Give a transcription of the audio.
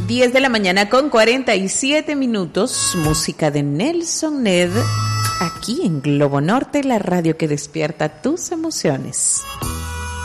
10 de la mañana con 47 minutos, música de Nelson Ned, aquí en Globo Norte, la radio que despierta tus emociones.